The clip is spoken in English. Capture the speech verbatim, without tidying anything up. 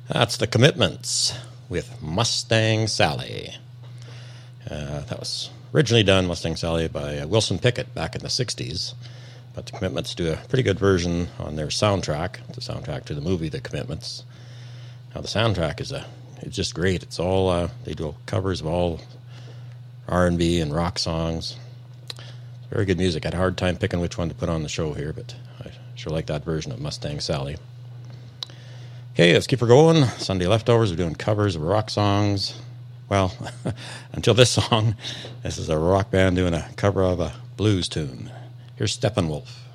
That's the Commitments with Mustang Sally. Uh, that was originally done, Mustang Sally, by uh, Wilson Pickett back in the sixties. But the Commitments do a pretty good version on their soundtrack, the soundtrack to the movie The Commitments. Now, the soundtrack is a it's just great. It's all, uh, they do covers of all R and B and rock songs. Very good music. I had a hard time picking which one to put on the show here, but I sure like that version of Mustang Sally. Okay, let's keep her going. Sunday Leftovers, we're doing covers of rock songs. Well, until this song, this is a rock band doing a cover of a blues tune. Here's Steppenwolf.